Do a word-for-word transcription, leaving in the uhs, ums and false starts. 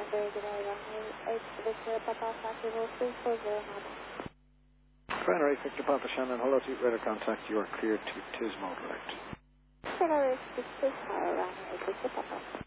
regular runway eight Victor Papa Saki will three four zero nine. Trainer eight Victor Papa Shannon, hello to radar contact, you are clear to Tismo direct. Trainer eight Victor Papa runway eight Victor Papa.